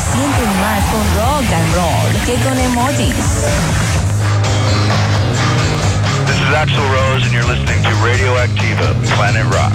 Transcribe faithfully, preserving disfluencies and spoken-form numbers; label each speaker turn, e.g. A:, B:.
A: siente más con rock and roll que con emojis.
B: This is Axl Rose and you're listening to Radioactiva, Planet Rock.